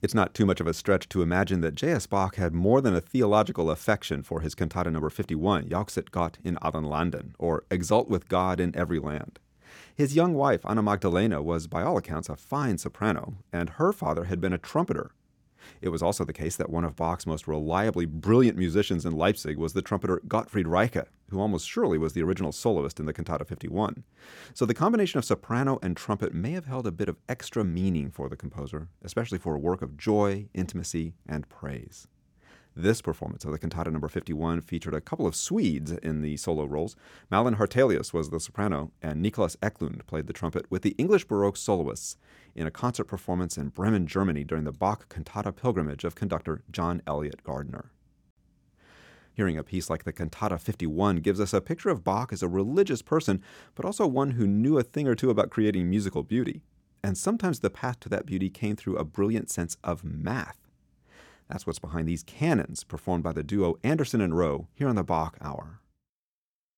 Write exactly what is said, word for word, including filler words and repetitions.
It's not too much of a stretch to imagine that J S. Bach had more than a theological affection for his cantata number fifty-one, Jauchzet Gott in allen Landen, or Exult with God in Every Land. His young wife, Anna Magdalena, was by all accounts a fine soprano, and her father had been a trumpeter. It was also the case that one of Bach's most reliably brilliant musicians in Leipzig was the trumpeter Gottfried Reiche, who almost surely was the original soloist in the Cantata fifty-one. So the combination of soprano and trumpet may have held a bit of extra meaning for the composer, especially for a work of joy, intimacy, and praise. This performance of the Cantata number fifty-one featured a couple of Swedes in the solo roles. Malin Hartelius was the soprano, and Niklas Eklund played the trumpet with the English Baroque soloists in a concert performance in Bremen, Germany during the Bach Cantata pilgrimage of conductor John Eliot Gardner. Hearing a piece like the Cantata fifty-one gives us a picture of Bach as a religious person, but also one who knew a thing or two about creating musical beauty. And sometimes the path to that beauty came through a brilliant sense of math. That's what's behind these canons performed by the duo Anderson and Rowe here on the Bach Hour.